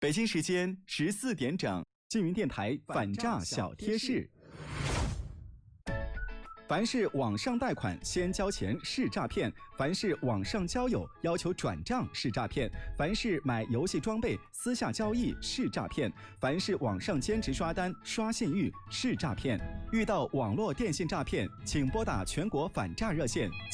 北京时间14点整，缙云电台反诈小贴士。凡是网上贷款先交钱是诈骗，凡是网上交友要求转账是诈骗，凡是买游戏装备私下交易是诈骗，凡是网上兼职刷单刷信誉是诈骗。遇到网络电信诈骗，请拨打全国反诈热线